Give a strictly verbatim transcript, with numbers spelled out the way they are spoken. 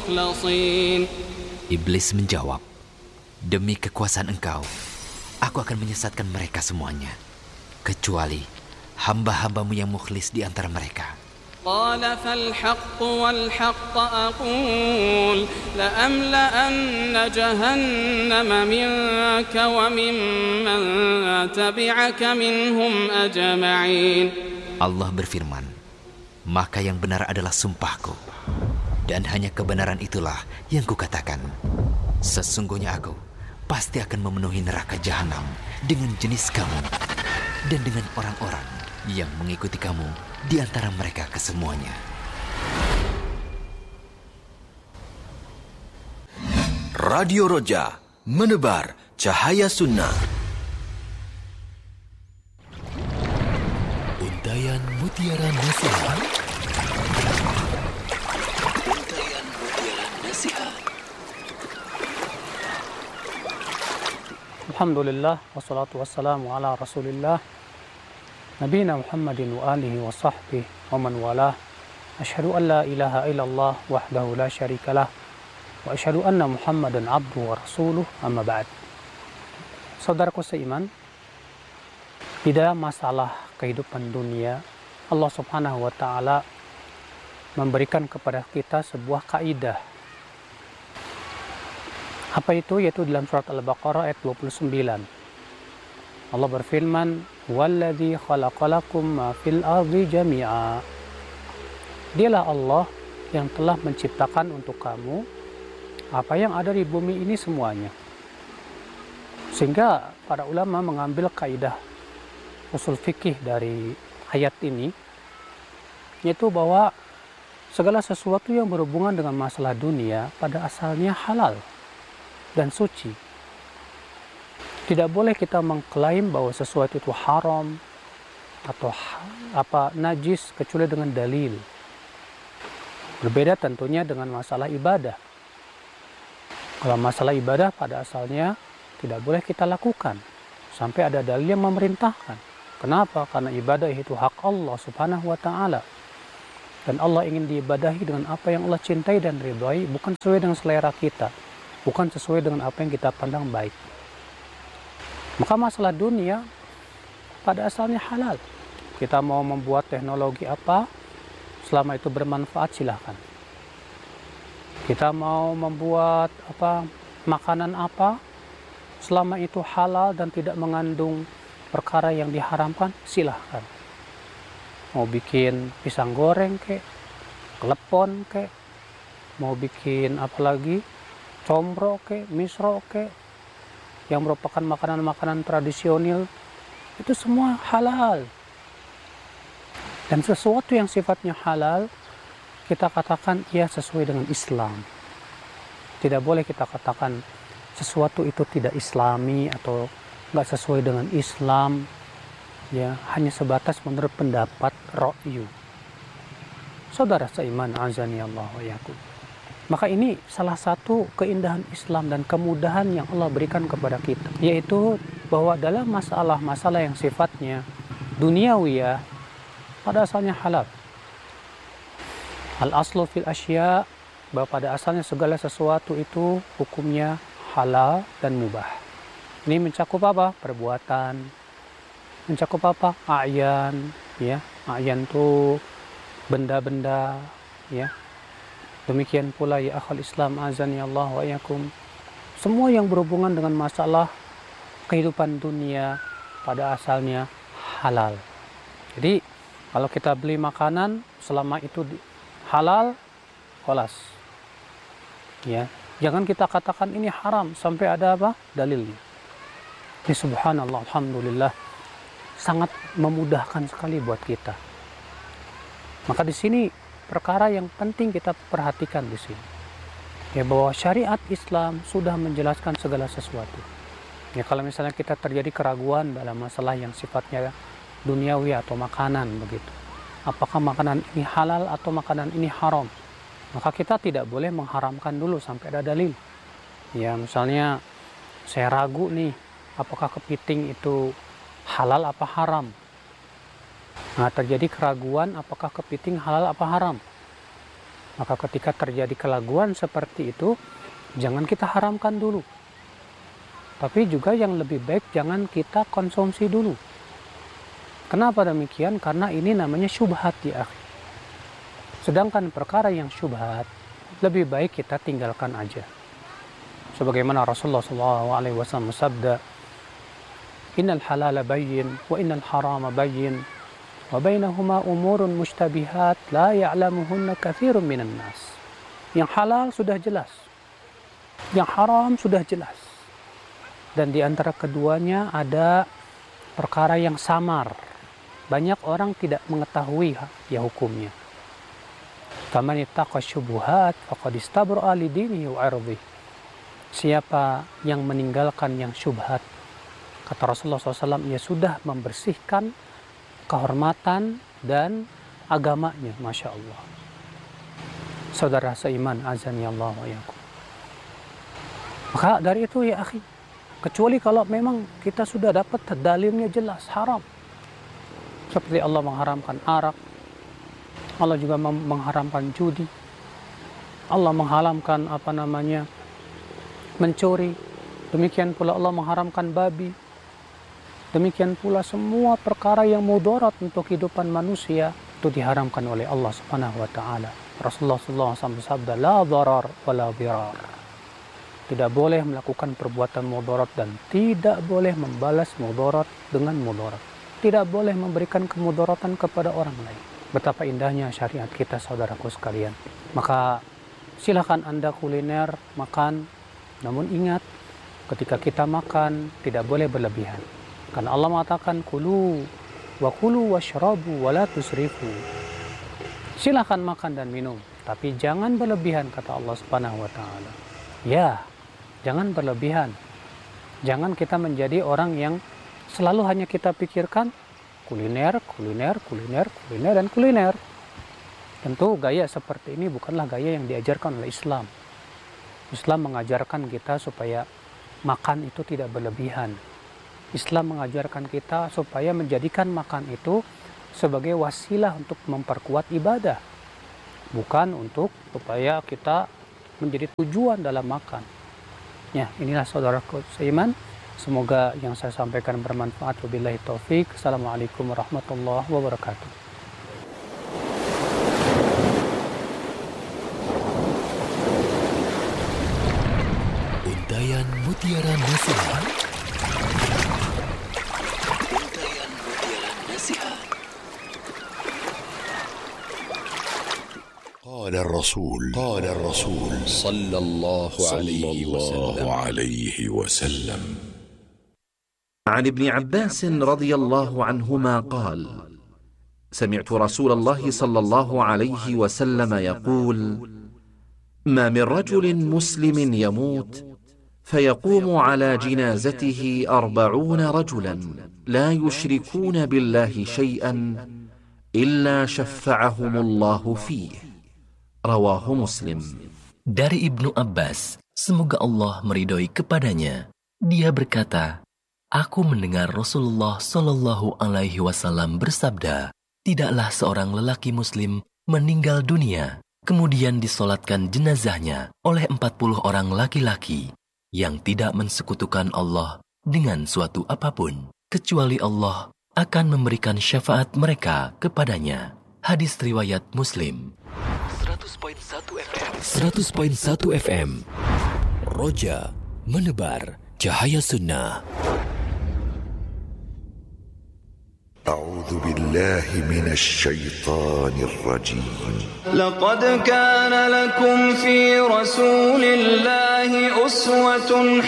المخلصين. Iblis menjawab, demi kekuasaan engkau, aku akan menyesatkan mereka semuanya, kecuali hamba-hambamu yang mukhlis di antara mereka. قال فالحق والحق أقول لأملأن جهنم منك وممن تبعك منهم أجمعين. Allah berfirman, maka yang benar adalah sumpahku, dan hanya kebenaran itulah yang kukatakan. Sesungguhnya aku pasti akan memenuhi neraka jahanam dengan jenis kamu dan dengan orang-orang yang mengikuti kamu di antara mereka kesemuanya. Radio Roja, menebar cahaya sunnah. Untayan Mutiara Nasihat. Untayan Mutiara Nasihat. Alhamdulillah, wassalatu wassalamu ala rasulillah Nabina Muhammadin wa alihi wa sahbihi wa man walah. Asyhadu an la ilaha illallah wahdahu la syarikalah wa asyhadu anna Muhammadan abduhu wa rasuluh, amma ba'd. Saudaraku seiman, di dalam masalah kehidupan dunia, Allah Subhanahu wa taala memberikan kepada kita sebuah kaidah. Apa itu? Yaitu dalam surat Al-Baqarah ayat dua puluh sembilan. Allah berfirman, "Walladzi khalaqalakum ma fil ardi jami'a." Dialah Allah yang telah menciptakan untuk kamu apa yang ada di bumi ini semuanya. Sehingga para ulama mengambil kaidah usul fikih dari ayat ini, yaitu bahwa segala sesuatu yang berhubungan dengan masalah dunia pada asalnya halal dan suci. Tidak boleh kita mengklaim bahwa sesuatu itu haram atau apa najis kecuali dengan dalil. Berbeda tentunya dengan masalah ibadah. Kalau masalah ibadah pada asalnya tidak boleh kita lakukan sampai ada dalil yang memerintahkan. Kenapa? Karena ibadah itu hak Allah Subhanahu wa taala. Dan Allah ingin diibadahi dengan apa yang Allah cintai dan ridhai, bukan sesuai dengan selera kita, bukan sesuai dengan apa yang kita pandang baik. Maka masalah dunia pada asalnya halal. Kita mau membuat teknologi apa, selama itu bermanfaat silahkan. Kita mau membuat apa makanan apa, selama itu halal dan tidak mengandung perkara yang diharamkan, silahkan. Mau bikin pisang goreng kek, klepon kek, mau bikin apa lagi, combro kek, misro kek, yang merupakan makanan-makanan tradisional, itu semua halal. Dan sesuatu yang sifatnya halal, kita katakan ia sesuai dengan Islam. Tidak boleh kita katakan sesuatu itu tidak islami atau nggak sesuai dengan Islam, ya hanya sebatas menurut pendapat ra'yu. Saudara seiman, azani Allah wa yakum. Maka ini salah satu keindahan Islam dan kemudahan yang Allah berikan kepada kita, yaitu bahwa dalam masalah-masalah yang sifatnya duniawiyah pada asalnya halal. Al-aslu fil asya, bahwa pada asalnya segala sesuatu itu hukumnya halal dan mubah. Ini mencakup apa? Perbuatan, mencakup apa? A'yan, ya. A'yan itu benda-benda, ya. Demikian pula ya akhal Islam, azani Allah wa yakum. Semua yang berhubungan dengan masalah kehidupan dunia pada asalnya halal. Jadi kalau kita beli makanan selama itu halal, kholas. Ya, jangan kita katakan ini haram sampai ada apa? Dalilnya. Ini subhanallah, alhamdulillah, sangat memudahkan sekali buat kita. Maka di sini perkara yang penting kita perhatikan di sini, ya, bahwa syariat Islam sudah menjelaskan segala sesuatu. Ya, kalau misalnya kita terjadi keraguan dalam masalah yang sifatnya duniawi atau makanan begitu, apakah makanan ini halal atau makanan ini haram, maka kita tidak boleh mengharamkan dulu sampai ada dalil. Ya, misalnya saya ragu nih, apakah kepiting itu halal apa haram. Nah, terjadi keraguan apakah kepiting halal apa haram. Maka ketika terjadi keraguan seperti itu, jangan kita haramkan dulu. Tapi juga yang lebih baik jangan kita konsumsi dulu. Kenapa demikian? Karena ini namanya syubhat ya akhi. Sedangkan perkara yang syubhat lebih baik kita tinggalkan aja. Sebagaimana Rasulullah shallallahu alaihi wasallam bersabda, Innal halala bayyin wa innal harama bayyin wa bainahuma umurun mushtabihat la ya'lamuhunna katsirun minan nas. Yang halal sudah jelas, yang haram sudah jelas, dan di antara keduanya ada perkara yang samar, banyak orang tidak mengetahui ya hukumnya. Faman ittaqa syubuhat faqad istabra'a li dinihi wa 'irdihi. Siapa yang meninggalkan yang syubhat, kata Rasulullah shallallahu alaihi wasallam, ia sudah membersihkan kehormatan dan agamanya. Masya Allah. Saudara seiman, azani Allah wa iyyakum. Maka dari itu ya akhi, kecuali kalau memang kita sudah dapat dalilnya jelas haram, seperti Allah mengharamkan arak, Allah juga mengharamkan judi, Allah mengharamkan apa namanya mencuri, demikian pula Allah mengharamkan babi, demikian pula semua perkara yang mudarat untuk kehidupan manusia itu diharamkan oleh Allah Subhanahu wa taala. Rasulullah sallallahu alaihi wasallam bersabda, la dharar wa la dhirar. Tidak boleh melakukan perbuatan mudarat dan tidak boleh membalas mudarat dengan mudarat. Tidak boleh memberikan kemudaratan kepada orang lain. Betapa indahnya syariat kita, saudaraku sekalian. Maka silakan Anda kuliner, makan, namun ingat, ketika kita makan tidak boleh berlebihan. Karena Allah mengatakan kulu wa kulu washrabu wa la tusrifu. Silakan makan dan minum, tapi jangan berlebihan, kata Allah Subhanahu wa taala. Ya, jangan berlebihan. Jangan kita menjadi orang yang selalu hanya kita pikirkan kuliner, kuliner, kuliner, kuliner, dan kuliner. Tentu gaya seperti ini bukanlah gaya yang diajarkan oleh Islam. Islam mengajarkan kita supaya makan itu tidak berlebihan. Islam mengajarkan kita supaya menjadikan makan itu sebagai wasilah untuk memperkuat ibadah, bukan untuk supaya kita menjadi tujuan dalam makan. Ya, inilah saudaraku seiman. Semoga yang saya sampaikan bermanfaat. Wabillahi taufik. Assalamualaikum warahmatullahi wabarakatuh. Untayan Mutiara Nasihat. Untayan Mutiara Nasihat. قال الرسول قال الرسول صلى الله عليه وسلم عن ابن عباس رضي الله عنهما قال: سمعت رسول الله صلى الله عليه وسلم يقول: ما من رجل مسلم يموت فيقوم على جنازته أربعون رجلا لا يشركون بالله شيئا إلا شفعهم الله فيه. Rawahu Muslim. Dari Ibnu Abbas, semoga Allah meridhoi kepadanya, dia berkata, aku mendengar Rasulullah Shallallahu Alaihi Wasallam bersabda, tidaklah seorang lelaki Muslim meninggal dunia, kemudian disolatkan jenazahnya oleh empat puluh orang laki-laki yang tidak mensekutukan Allah dengan suatu apapun, kecuali Allah akan memberikan syafaat mereka kepadanya. Hadis riwayat Muslim. seratus koma satu F M Roja menebar cahaya sunnah. أعوذ بالله من الشيطان الرجيم. لقد كان لكم في رسول الله أسوة